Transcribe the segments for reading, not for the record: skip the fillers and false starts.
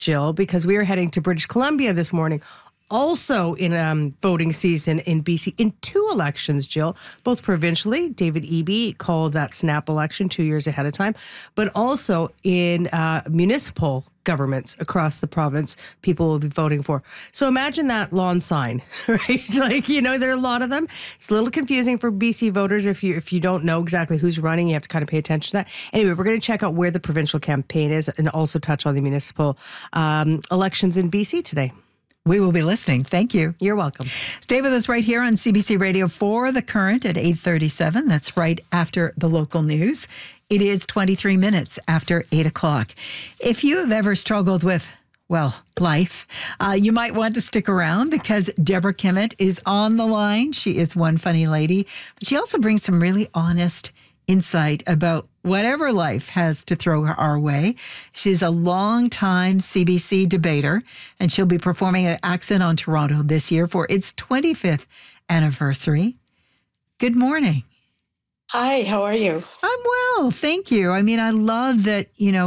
Jill, because we are heading to British Columbia this morning. Also in voting season in BC in 2 elections, Jill, both provincially. David Eby called that snap election 2 years ahead of time, but also in municipal governments across the province, people will be voting for. So imagine that lawn sign, right? Like, there are a lot of them. It's a little confusing for BC voters if you don't know exactly who's running. You have to kind of pay attention to that. Anyway, we're going to check out where the provincial campaign is and also touch on the municipal elections in BC today. We will be listening. Thank you. You're welcome. Stay with us right here on CBC Radio for The Current at 8:37. That's right after the local news. It is 23 minutes after 8 o'clock. If you have ever struggled with, life, you might want to stick around because Deborah Kimmett is on the line. She is one funny lady, but she also brings some really honest insight about whatever life has to throw our way. She's a longtime CBC debater, and she'll be performing at Accent on Toronto this year for its 25th anniversary. Good morning. Hi, how are you? I'm well, thank you. I mean, I love that,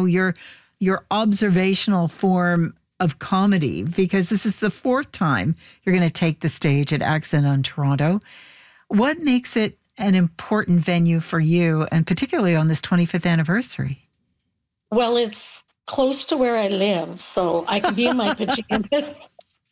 your observational form of comedy, because this is the 4th time you're going to take the stage at Accent on Toronto. What makes it an important venue for you, and particularly on this 25th anniversary? Well, it's close to where I live, so I can be in my pajamas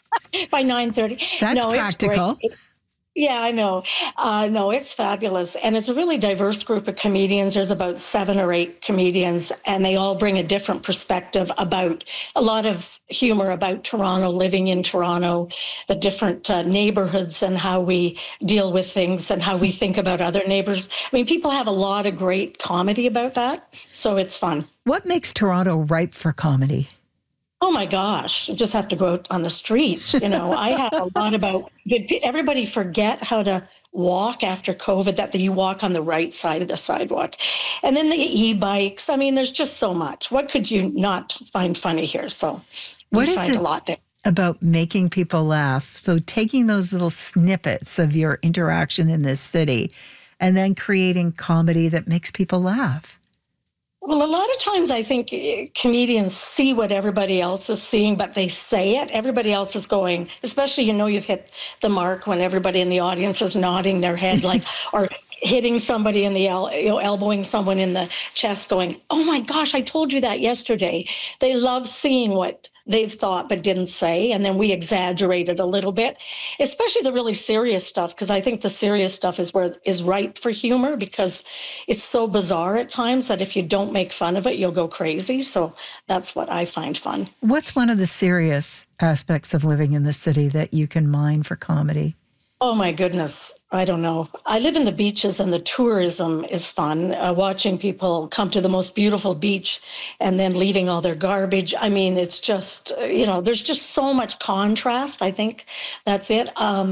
by 9:30. That's practical. Yeah, I know. No, it's fabulous. And it's a really diverse group of comedians. There's about 7 or 8 comedians, and they all bring a different perspective about a lot of humor about Toronto, living in Toronto, the different neighborhoods and how we deal with things and how we think about other neighbors. I mean, people have a lot of great comedy about that, so it's fun. What makes Toronto ripe for comedy? Oh my gosh, you just have to go out on the street. I have a lot about, did everybody forget how to walk after COVID, that you walk on the right side of the sidewalk? And then the e-bikes. I mean, there's just so much. What could you not find funny here? So what you is find it a lot there. About making people laugh? So taking those little snippets of your interaction in this city and then creating comedy that makes people laugh. Well, a lot of times I think comedians see what everybody else is seeing, but they say it. Everybody else is going, especially, you've hit the mark when everybody in the audience is nodding their head, like, or hitting somebody in the, elbowing someone in the chest going, oh my gosh, I told you that yesterday. They love seeing what they've thought but didn't say, and then we exaggerate it a little bit, especially the really serious stuff, because I think the serious stuff is ripe for humor, because it's so bizarre at times that if you don't make fun of it, you'll go crazy. So that's what I find fun. What's one of the serious aspects of living in the city that you can mine for comedy? Oh, my goodness. I don't know. I live in the beaches, and the tourism is fun. Watching people come to the most beautiful beach and then leaving all their garbage. I mean, it's just, there's just so much contrast. I think that's it.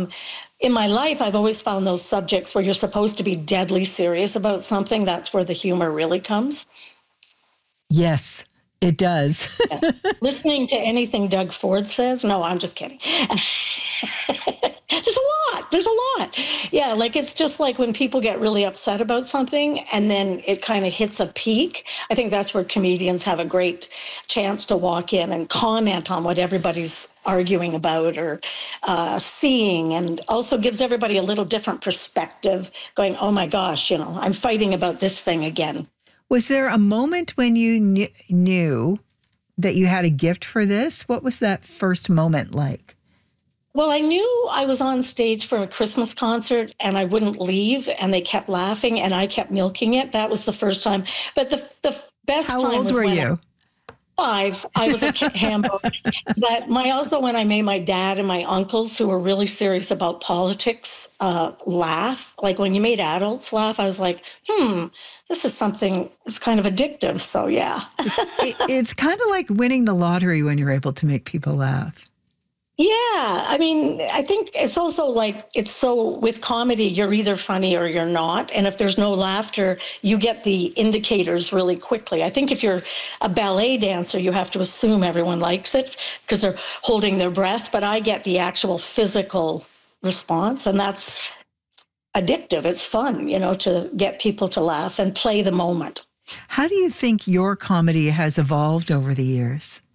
In my life, I've always found those subjects where you're supposed to be deadly serious about something. That's where the humor really comes. Yes, it does. Yeah. Listening to anything Doug Ford says. No, I'm just kidding. There's a lot. Yeah, like it's just like when people get really upset about something and then it kind of hits a peak. I think that's where comedians have a great chance to walk in and comment on what everybody's arguing about or seeing, and also gives everybody a little different perspective, going, oh my gosh, I'm fighting about this thing again. Was there a moment when you knew that you had a gift for this? What was that first moment like? Well, I knew I was on stage for a Christmas concert and I wouldn't leave, and they kept laughing and I kept milking it. That was the first time. But the best How time old was were when you? 5. I was a Hamburg. But also when I made my dad and my uncles, who were really serious about politics, laugh. Like when you made adults laugh, I was like, this is something, it's kind of addictive. So yeah. It's kind of like winning the lottery when you're able to make people laugh. Yeah, I mean, I think it's also like, it's so, with comedy, you're either funny or you're not. And if there's no laughter, you get the indicators really quickly. I think if you're a ballet dancer, you have to assume everyone likes it because they're holding their breath. But I get the actual physical response, and that's addictive. It's fun, to get people to laugh and play the moment. How do you think your comedy has evolved over the years?